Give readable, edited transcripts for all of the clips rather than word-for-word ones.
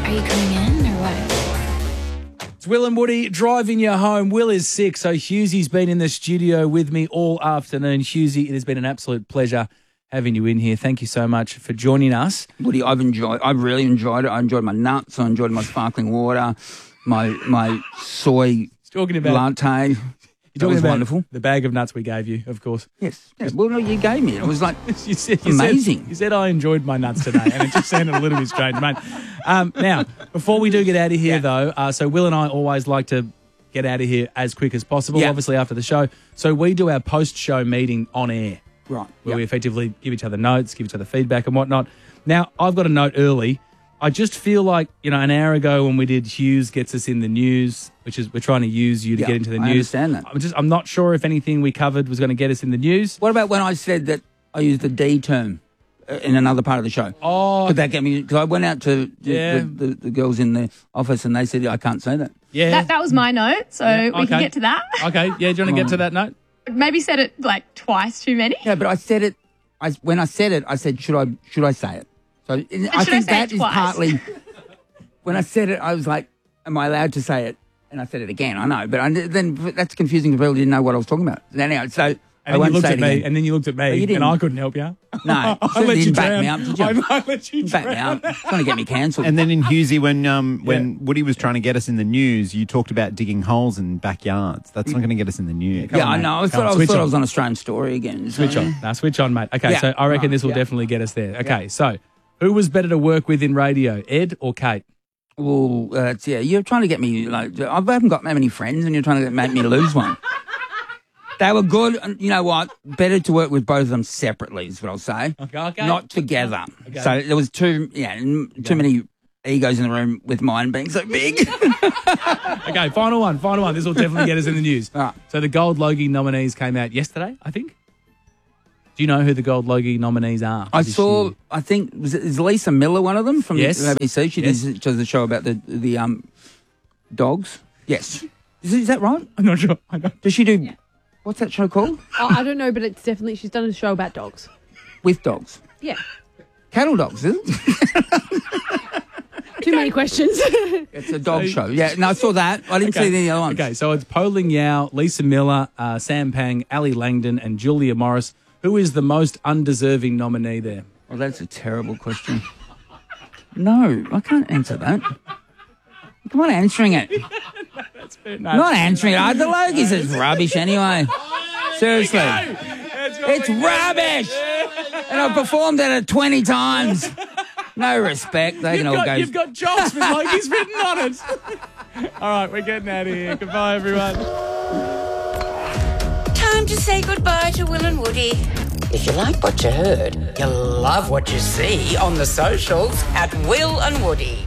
Are you coming in or what? It's Will and Woody driving you home. Will is sick, so Hughesy's been in the studio with me all afternoon. Hughesy, it has been an absolute pleasure having you in here. Thank you so much for joining us. Woody, I've really enjoyed it. I enjoyed my nuts. I enjoyed my sparkling water, my soy latte. It was wonderful. The bag of nuts we gave you, of course. Yes. Well, no, you gave me it. It was like you amazing. You said I enjoyed my nuts today, and it just sounded a little bit strange, mate. Now, before we do get out of here, though, so Will and I always like to get out of here as quick as possible, obviously after the show. So we do our post-show meeting on air. Right. Where we effectively give each other notes, give each other feedback and whatnot. Now, I've got a note early. I just feel like, an hour ago when we did Hughes Gets Us in the News, which is we're trying to use you to get into the news. I understand that. I'm not sure if anything we covered was going to get us in the news. What about when I said that I used the D term in another part of the show? Oh. Could that get me? Because I went out to the girls in the office and they said I can't say that. Yeah. That was my note, so we can get to that. Okay, yeah, do you want to get to that note? Maybe said it like twice too many. Yeah, but I said it. When I said it, I said, should I say it? So I think that is partly. When I said it, I was like, am I allowed to say it? And I said it again, I know. But then that's confusing because people didn't know what I was talking about. Anyway, so I won't say it again. And then you looked at me and I couldn't help you. No, I let you back me up, did you? I let you back me up. Trying to get me cancelled. And then in Hughesy, when Woody was trying to get us in the news, you talked about digging holes in backyards. That's not going to get us in the news. I know. I thought I was on Australian Story again. Switch on. Now, switch on, mate. Okay, so I reckon this will definitely get us there. Okay, so who was better to work with in radio, Ed or Kate? Well, you're trying to get me, I haven't got that many friends and you're trying to make me lose one. They were good. And you know what? Better to work with both of them separately is what I'll say. Okay. Not together. Okay. So there was too many egos in the room with mine being so big. Okay, final one. This will definitely get us in the news. All right. So the Gold Logie nominees came out yesterday, I think. Do you know who the Gold Logie nominees are? I saw, I think, is Lisa Miller one of them from the ABC? She does the show about the dogs. Yes. Is that right? I'm not sure. Does she do, what's that show called? Oh, I don't know, but it's definitely, she's done a show about dogs. With dogs? Yeah. Cattle dogs, is it? Too many questions. It's a dog show. Yeah, no, I saw that. I didn't see any other ones. Okay, so it's Po Ling Yao, Lisa Miller, Sam Pang, Ali Langdon and Julia Morris. Who is the most undeserving nominee there? Well, that's a terrible question. No, I can't answer that. Come on, answering it. That's fair. No, not answering it. The Logies is rubbish anyway. Seriously. It's rubbish. And I've performed at it 20 times. No respect. They can all go. You've got jobs with Logies written on it. All right, we're getting out of here. Goodbye, everyone. Time to say goodbye to Will and Woody. If you like what you heard, you'll love what you see on the socials at Will and Woody.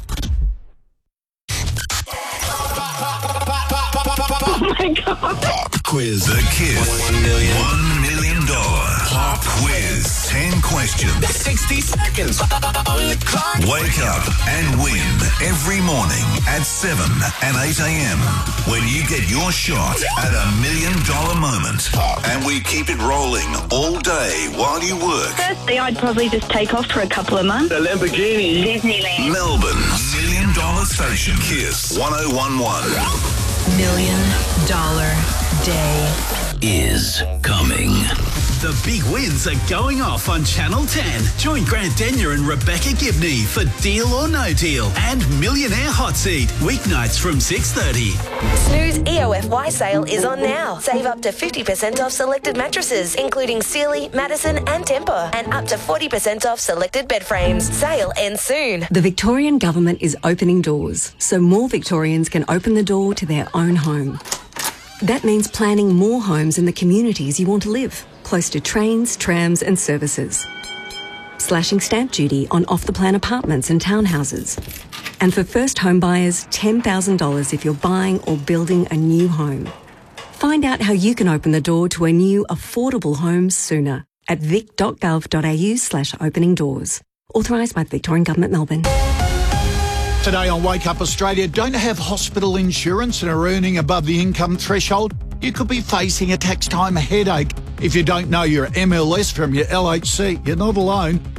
Oh my God. Pop quiz. The Kiss $1 million pop quiz. 10 questions. 60 seconds. Wake up and win every morning at 7 and 8 a.m. when you get your shot at $1 million moment. And we keep it rolling all day while you work. Firstly, I'd probably just take off for a couple of months. The Lamborghini. Disneyland. Melbourne's $1 million station. Kiss 1011. $1 million day is coming. The big wins are going off on Channel 10. Join Grant Denyer and Rebecca Gibney for Deal or No Deal and Millionaire Hot Seat, weeknights from 6:30. Snooze EOFY sale is on now. Save up to 50% off selected mattresses, including Sealy, Madison and Tempur, and up to 40% off selected bed frames. Sale ends soon. The Victorian Government is opening doors, so more Victorians can open the door to their own home. That means planning more homes in the communities you want to live, close to trains, trams and services. Slashing stamp duty on off-the-plan apartments and townhouses. And for first home buyers, $10,000 if you're buying or building a new home. Find out how you can open the door to a new affordable home sooner at vic.gov.au/opening doors. Authorised by the Victorian Government, Melbourne. Today on Wake Up Australia, don't have hospital insurance and are earning above the income threshold? You could be facing a tax time headache. If you don't know your MLS from your LHC, you're not alone.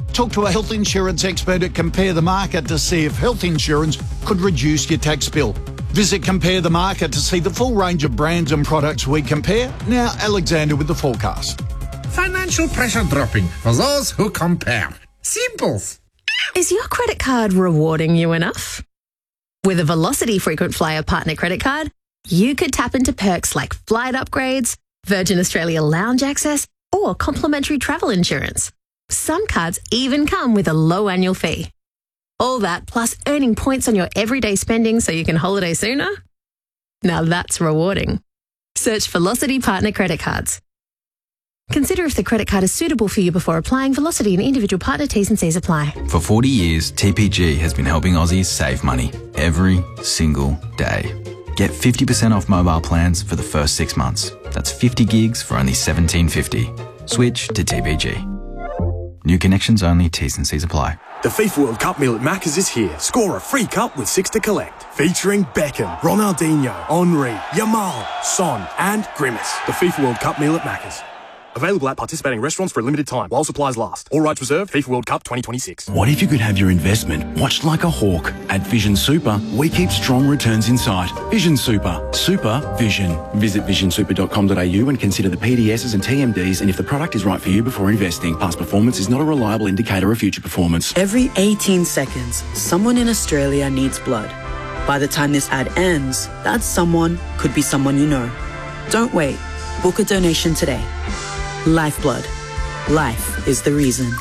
Talk to a health insurance expert at Compare the Market to see if health insurance could reduce your tax bill. Visit Compare the Market to see the full range of brands and products we compare. Now, Alexander with the forecast. Financial pressure dropping for those who compare. Simples. Is your credit card rewarding you enough? With a Velocity Frequent Flyer Partner Credit Card, you could tap into perks like flight upgrades, Virgin Australia lounge access, or complimentary travel insurance. Some cards even come with a low annual fee. All that plus earning points on your everyday spending so you can holiday sooner? Now that's rewarding. Search Velocity Partner Credit Cards. Consider if the credit card is suitable for you before applying. Velocity and individual partner T's and C's apply. For 40 years, TPG has been helping Aussies save money every single day. Get 50% off mobile plans for the first 6 months. That's 50 gigs for only $17.50. Switch to TPG. New connections only, T's and C's apply. The FIFA World Cup meal at Macca's is here. Score a free cup with 6 to collect. Featuring Beckham, Ronaldinho, Henry, Yamal, Son and Grimace. The FIFA World Cup meal at Macca's. Available at participating restaurants for a limited time while supplies last. All rights reserved. FIFA World Cup 2026. What if you could have your investment watched like a hawk? At Vision Super, we keep strong returns in sight. Vision Super. Super Vision. Visit visionsuper.com.au and consider the PDSs and TMDs and if the product is right for you before investing. Past performance is not a reliable indicator of future performance. Every 18 seconds, someone in Australia needs blood. By the time this ad ends, that someone could be someone you know. Don't wait. Book a donation today. Lifeblood. Life is the reason.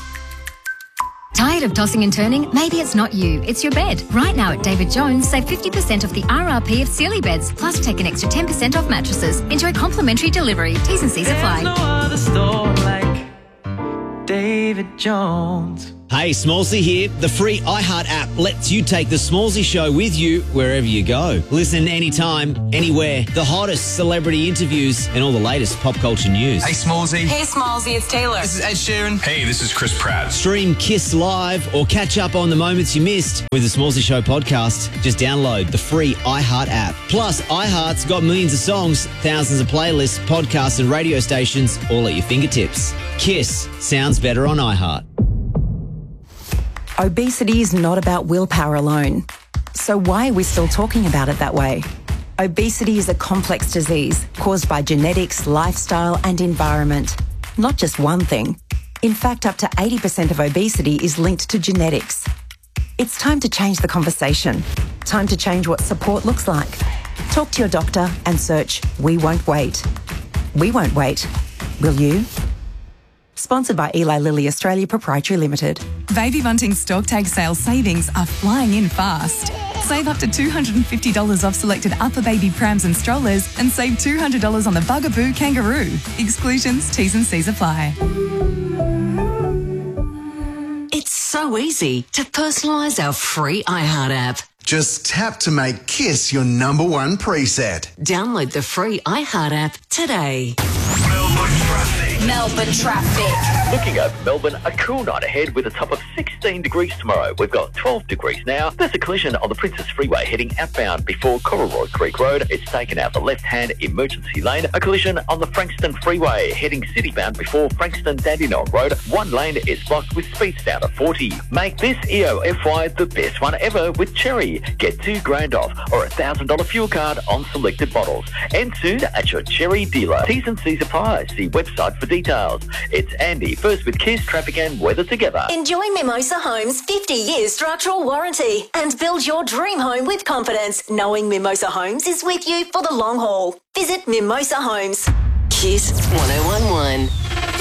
Tired of tossing and turning? Maybe it's not you, it's your bed. Right now at David Jones, save 50% off the RRP of Sealy beds, plus take an extra 10% off mattresses. Enjoy complimentary delivery. T's and C's apply. There's no other store like David Jones. Hey, Smallsy here. The free iHeart app lets you take the Smallsy show with you wherever you go. Listen anytime, anywhere. The hottest celebrity interviews and all the latest pop culture news. Hey, Smallsy. Hey, Smallsy, it's Taylor. This is Ed Sheeran. Hey, this is Chris Pratt. Stream Kiss Live or catch up on the moments you missed with the Smallsy Show podcast. Just download the free iHeart app. Plus, iHeart's got millions of songs, thousands of playlists, podcasts and radio stations all at your fingertips. Kiss sounds better on iHeart. Obesity is not about willpower alone. So why are we still talking about it that way? Obesity is a complex disease caused by genetics, lifestyle and environment. Not just one thing. In fact, up to 80% of obesity is linked to genetics. It's time to change the conversation. Time to change what support looks like. Talk to your doctor and search We Won't Wait. We won't wait. Will you? Sponsored by Eli Lilly Australia Proprietary Limited. Baby Bunting stock take sale savings are flying in fast. Save up to $250 off selected upper baby prams and strollers and save $200 on the Bugaboo Kangaroo. Exclusions, T's and C's apply. It's so easy to personalise our free iHeart app. Just tap to make Kiss your #1 preset. Download the free iHeart app today. Melbourne traffic. Looking over Melbourne, a cool night ahead with a top of 16 degrees tomorrow. We've got 12 degrees now. There's a collision on the Princess Freeway heading outbound before Cororoy Creek Road. It's taken out the left-hand emergency lane. A collision on the Frankston Freeway heading citybound before Frankston Dandenong Road. One lane is blocked with speeds down to 40. Make this EOFY the best one ever with Cherry. Get $2,000 off or a $1,000 fuel card on selected bottles. And soon at your Cherry dealer. T's and C's apply. See website for details. It's Andy, first with Kiss, traffic and weather together. Enjoy Mimosa Homes' 50-year structural warranty and build your dream home with confidence, knowing Mimosa Homes is with you for the long haul. Visit Mimosa Homes. Kiss 1011.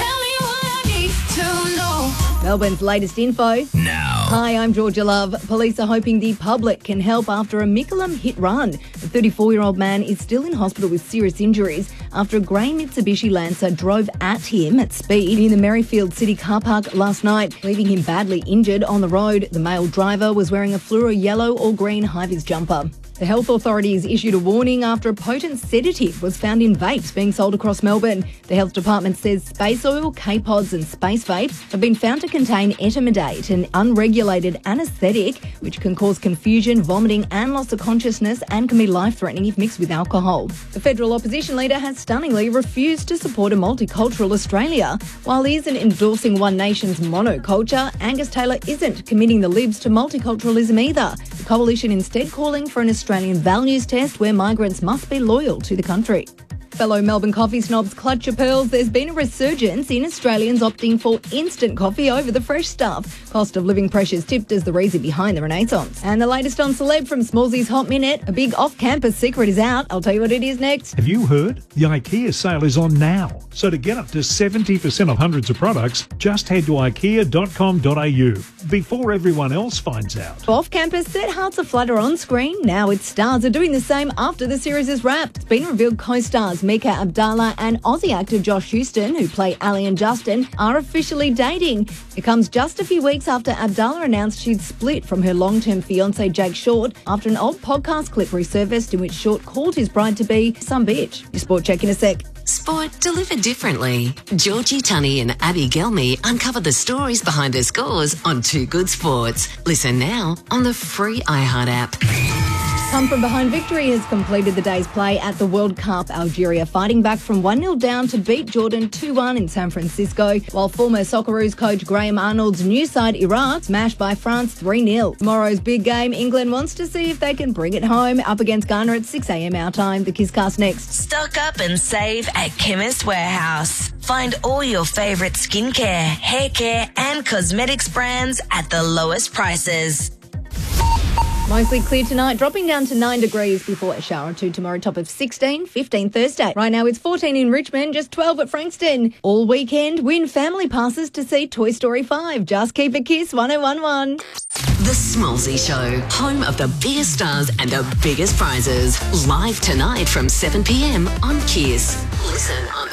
Melbourne's latest info. Now. Hi, I'm Georgia Love. Police are hoping the public can help after a Mickleham hit run. The 34-year-old man is still in hospital with serious injuries after a grey Mitsubishi Lancer drove at him at speed in the Merrifield City car park last night, leaving him badly injured on the road. The male driver was wearing a fluoro yellow or green high-vis jumper. The health authorities issued a warning after a potent sedative was found in vapes being sold across Melbourne. The health department says space oil, K-pods and space vapes have been found to contain etomidate, an unregulated anaesthetic which can cause confusion, vomiting and loss of consciousness and can be life-threatening if mixed with alcohol. The federal opposition leader has stunningly refused to support a multicultural Australia. While he isn't endorsing One Nation's monoculture, Angus Taylor isn't committing the Libs to multiculturalism either. The coalition instead calling for an Australian values test where migrants must be loyal to the country. Fellow Melbourne coffee snobs clutch your pearls. There's been a resurgence in Australians opting for instant coffee over the fresh stuff. Cost of living pressures tipped as the reason behind the renaissance. And the latest on Celeb from Smallsy's Hot Minute. A big off-campus secret is out. I'll tell you what it is next. Have you heard? The IKEA sale is on now. So to get up to 70% off hundreds of products, just head to ikea.com.au before everyone else finds out. Off-campus set hearts aflutter on screen. Now its stars are doing the same after the series is wrapped. It's been revealed co-stars Mika Abdallah and Aussie actor Josh Houston, who play Ali and Justin, are officially dating. It comes just a few weeks after Abdallah announced she'd split from her long-term fiancé Jake Short after an old podcast clip resurfaced in which Short called his bride-to-be some bitch. Your sport check in a sec. Sport delivered differently. Georgie Tunney and Abby Gelmy uncover the stories behind their scores on Too Good Sports. Listen now on the free iHeart app. Come from behind victory has completed the day's play at the World Cup. Algeria fighting back from 1-0 down to beat Jordan 2-1 in San Francisco, while former Socceroos coach Graham Arnold's new side Iraq smashed by France 3-0. Tomorrow's big game, England wants to see if they can bring it home up against Ghana at 6 a.m. our time. The Kisscast next. Stock up and save at Chemist Warehouse. Find all your favourite skincare, hair care and cosmetics brands at the lowest prices. Mostly clear tonight, dropping down to 9 degrees before a shower or two tomorrow, top of 16, 15 Thursday. Right now it's 14 in Richmond, just 12 at Frankston. All weekend, win family passes to see Toy Story 5. Just keep a kiss, 1011. The Smallsy Show, home of the biggest stars and the biggest prizes. Live tonight from 7 p.m. on Kiss. Listen on